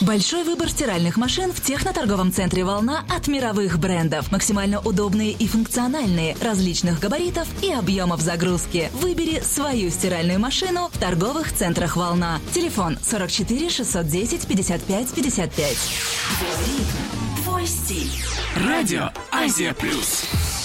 Большой выбор стиральных машин в техноторговом центре «Волна» от мировых брендов. Максимально удобные и функциональные, различных габаритов и объемов загрузки. Выбери свою стиральную машину в торговых центрах «Волна». Телефон 44 610 55 55. Твой стиль. Радио Азия Плюс.